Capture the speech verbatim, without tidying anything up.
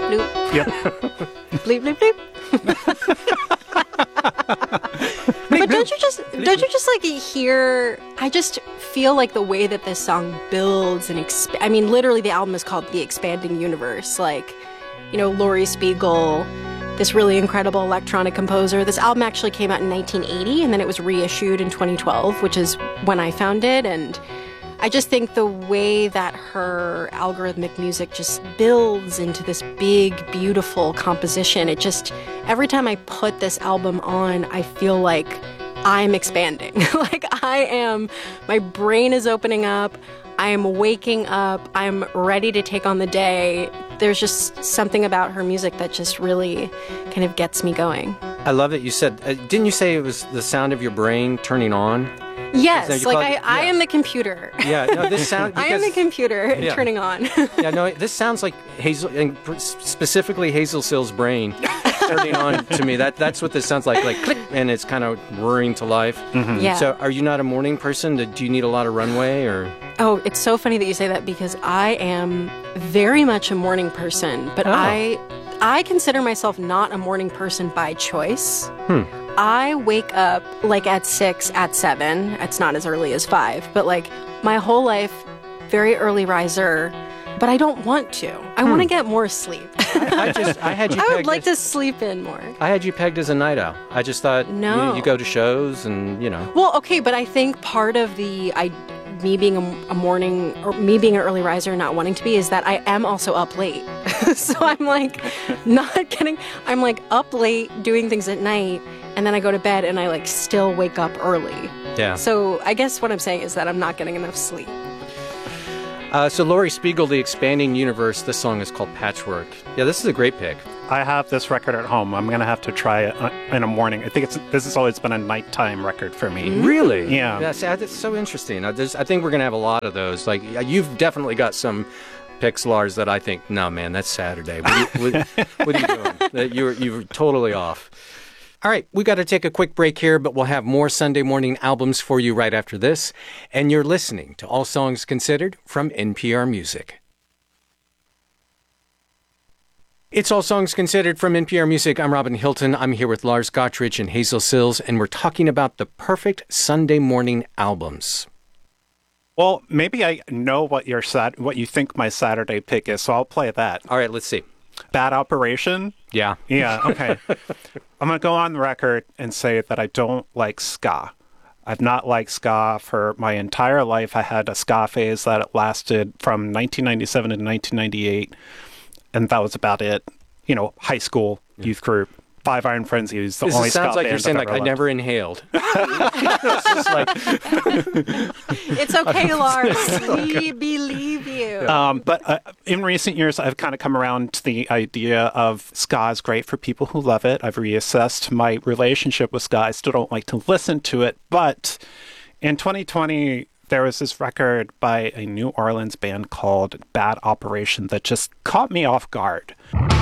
bloop. Yep. Bleep, bleep, bleep. But don't you just don't you just like hear? I just feel like the way that this song builds and exp- I mean, literally, the album is called "The Expanding Universe." Like, you know, Laurie Spiegel, this really incredible electronic composer. This album actually came out in nineteen eighty, and then it was reissued in twenty twelve, which is when I found it. And I just think the way that her algorithmic music just builds into this big, beautiful composition, it just, every time I put this album on, I feel like I'm expanding. Like I am, my brain is opening up, I am waking up, I'm ready to take on the day. There's just something about her music that just really kind of gets me going. I love it. You said, uh, didn't you say it was the sound of your brain turning on? Yes, like I, it, I yeah. am the computer. Yeah, no, this sound. I am the computer yeah. turning on. Yeah, no, this sounds like Hazel, and specifically Hazel Sill's brain turning on to me. That that's what this sounds like, like click, and it's kind of whirring to life. Mm-hmm. Yeah. So, are you not a morning person? Do you need a lot of runway, or? Oh, it's so funny that you say that because I am very much a morning person, but oh. I I consider myself not a morning person by choice. Hmm. I wake up like at six, at seven. It's not as early as five, but like my whole life, very early riser. But I don't want to. I hmm. want to get more sleep. I, I just, I had you. I pegged would like as, to sleep in more. I had you pegged as a night owl. I just thought no. you, you go to shows and you know. Well, okay, but I think part of the I. me being a, a morning or me being an early riser and not wanting to be is that I am also up late. So I'm like not getting, I'm like up late doing things at night and then I go to bed and I like still wake up early. Yeah. So I guess what I'm saying is that I'm not getting enough sleep. Uh, so Laurie Spiegel, The Expanding Universe, this song is called Patchwork. Yeah, this is a great pick. I have this record at home. I'm going to have to try it in a morning. I think it's this has always been a nighttime record for me. Really? Yeah. That's, that's so interesting. I, I think we're going to have a lot of those. Like, you've definitely got some picks, Lars, that I think, no, man, that's Saturday. What are you, what, what are you doing? That you're, you're totally off. All right, we got to take a quick break here, but we'll have more Sunday morning albums for you right after this. And you're listening to All Songs Considered from N P R Music. It's All Songs Considered from N P R Music. I'm Robin Hilton. I'm here with Lars Gottrich and Hazel Sills, and we're talking about the perfect Sunday morning albums. Well, maybe I know what your sat- what you think my Saturday pick is, so I'll play that. All right, let's see. Bad Operation? Yeah. Yeah, okay. I'm going to go on the record and say that I don't like ska. I've not liked ska for my entire life. I had a ska phase that lasted from nineteen ninety-seven to nineteen ninety-eight, and that was about it. You know, high school, youth group. Five Iron Frenzies, the this only sounds ska like band you're saying, I've like, I ever never inhaled. It's just like... It's okay, Lars. We believe you. Um, but uh, in recent years, I've kind of come around to the idea of ska is great for people who love it. I've reassessed my relationship with ska. I still don't like to listen to it. But in twenty twenty, there was this record by a New Orleans band called Bad Operation that just caught me off guard.